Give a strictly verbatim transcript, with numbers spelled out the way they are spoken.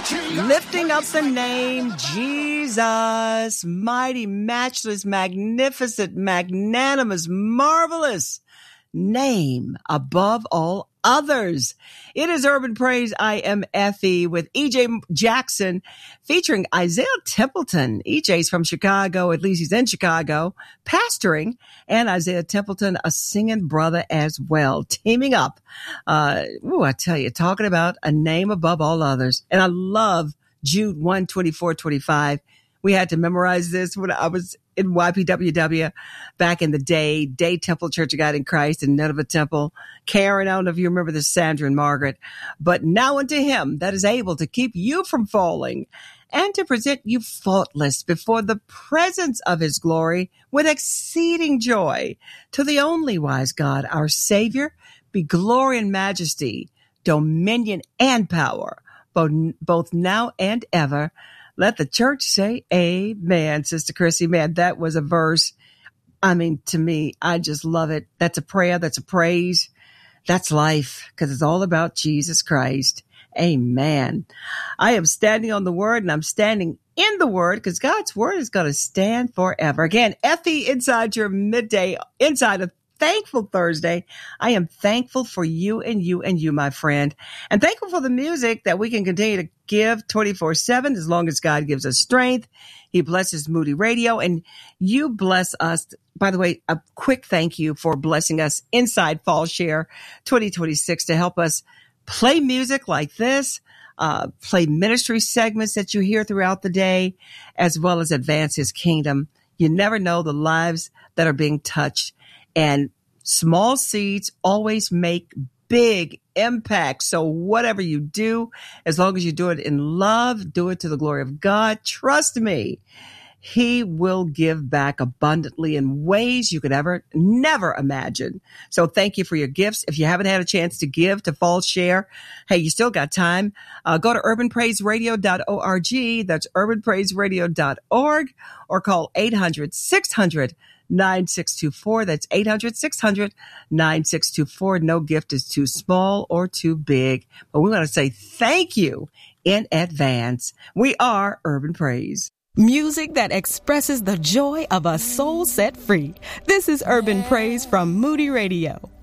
Lifting up the name Jesus, mighty, matchless, magnificent, magnanimous, marvelous name above all others. It is Urban Praise. I am Effie with E J Jackson featuring Isaiah Templeton. E J's from Chicago, at least he's in Chicago, pastoring, and Isaiah Templeton, a singing brother as well, teaming up. Uh, ooh, I tell you, talking about a name above all others. And I love Jude one, twenty-four, twenty-five. We had to memorize this when I was in Y P W W back in the day, Day Temple Church of God in Christ and Nineveh Temple. Karen, I don't know if you remember this, Sandra and Margaret. But now unto him that is able to keep you from falling and to present you faultless before the presence of his glory with exceeding joy. To the only wise God, our Savior, be glory and majesty, dominion and power, both, both now and ever. Let the church say amen, Sister Chrissy. Man, that was a verse. I mean, to me, I just love it. That's a prayer. That's a praise. That's life, because it's all about Jesus Christ. Amen. I am standing on the word, and I'm standing in the word, because God's word is going to stand forever. Again, Effie inside your midday, inside of Thankful Thursday. I am thankful for you and you and you, my friend, and thankful for the music that we can continue to give twenty-four seven as long as God gives us strength. He blesses Moody Radio, and you bless us. By the way, a quick thank you for blessing us inside Fall Share twenty twenty-six to help us play music like this, uh, play ministry segments that you hear throughout the day, as well as advance his kingdom. You never know the lives that are being touched. And small seeds always make big impact. So whatever you do, as long as you do it in love, do it to the glory of God. Trust me, he will give back abundantly in ways you could ever, never imagine. So thank you for your gifts. If you haven't had a chance to give to Fall Share, hey, you still got time. Uh, go to urban praise radio dot org. That's urban praise radio dot org, or call eight hundred, six hundred, nine six two four. That's eight hundred, six hundred, nine six two four. No gift is too small or too big, but we want to say thank you in advance. We are Urban Praise. Music that expresses the joy of a soul set free. This is Urban Praise from Moody Radio.